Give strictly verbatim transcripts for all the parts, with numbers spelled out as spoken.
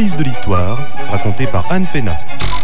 coulisses de l'histoire, racontées par Anne Pénat.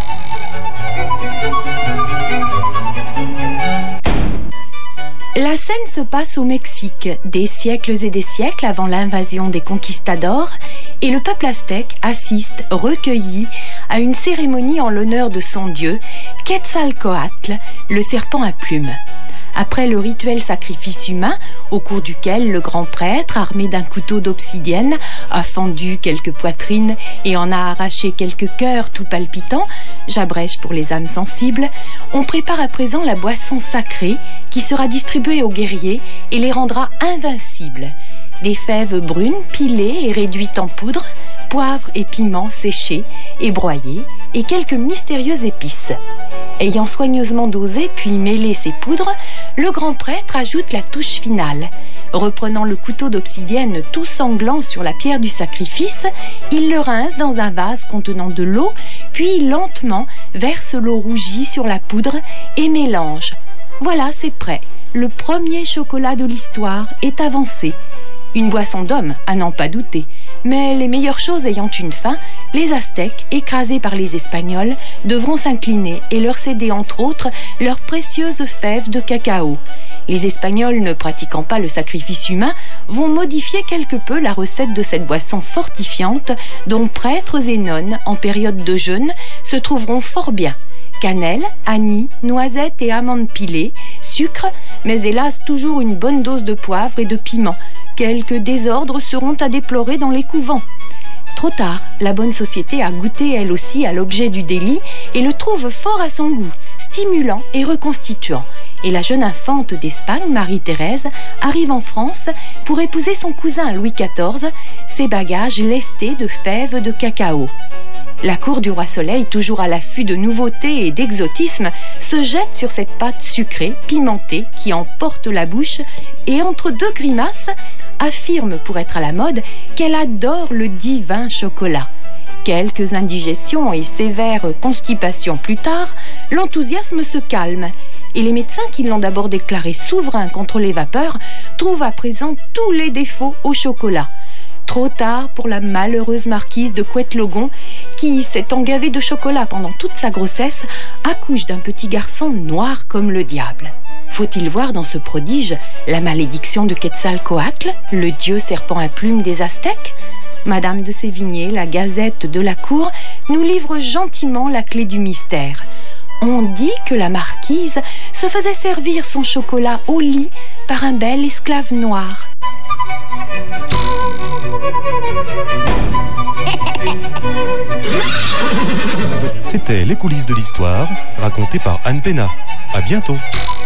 La scène se passe au Mexique, des siècles et des siècles avant l'invasion des conquistadors, et le peuple aztèque assiste, recueilli, à une cérémonie en l'honneur de son dieu, Quetzalcoatl, le serpent à plumes. Après le rituel sacrifice humain, au cours duquel le grand prêtre, armé d'un couteau d'obsidienne, a fendu quelques poitrines et en a arraché quelques cœurs tout palpitants, j'abrège pour les âmes sensibles, on prépare à présent la boisson sacrée qui sera distribuée aux guerriers et les rendra invincibles. Des fèves brunes pilées et réduites en poudre, poivre et piments séchés et broyés, et quelques mystérieuses épices. Ayant soigneusement dosé puis mêlé ces poudres, le grand prêtre ajoute la touche finale. Reprenant le couteau d'obsidienne tout sanglant sur la pierre du sacrifice, il le rince dans un vase contenant de l'eau, puis lentement verse l'eau rougie sur la poudre et mélange. Voilà, c'est prêt. Le premier chocolat de l'histoire est avancé. Une boisson d'homme, à n'en pas douter. Mais les meilleures choses ayant une fin, les Aztèques, écrasés par les Espagnols, devront s'incliner et leur céder entre autres leurs précieuses fèves de cacao. Les Espagnols, ne pratiquant pas le sacrifice humain, vont modifier quelque peu la recette de cette boisson fortifiante dont prêtres et nonnes, en période de jeûne, se trouveront fort bien. Cannelle, anis, noisettes et amandes pilées, sucre, mais hélas toujours une bonne dose de poivre et de piment. Quelques désordres seront à déplorer dans les couvents. Trop tard, la bonne société a goûté elle aussi à l'objet du délit et le trouve fort à son goût, stimulant et reconstituant. Et la jeune infante d'Espagne, Marie-Thérèse, arrive en France pour épouser son cousin Louis quatorze, ses bagages lestés de fèves de cacao. La cour du roi Soleil, toujours à l'affût de nouveautés et d'exotisme, se jette sur cette pâte sucrée, pimentée, qui emporte la bouche, et entre deux grimaces, affirme pour être à la mode qu'elle adore le divin chocolat. Quelques indigestions et sévères constipations plus tard, l'enthousiasme se calme, et les médecins qui l'ont d'abord déclaré souverain contre les vapeurs trouvent à présent tous les défauts au chocolat. Trop tard pour la malheureuse marquise de Couette-Logon qui, s'étant gavée de chocolat pendant toute sa grossesse, accouche d'un petit garçon noir comme le diable. Faut-il voir dans ce prodige la malédiction de Quetzalcoatl, le dieu serpent à plumes des Aztèques ? Madame de Sévigné, la gazette de la cour, nous livre gentiment la clé du mystère. On dit que la marquise se faisait servir son chocolat au lit par un bel esclave noir. C'était Les coulisses de l'histoire, racontées par Anne Pénat. À bientôt.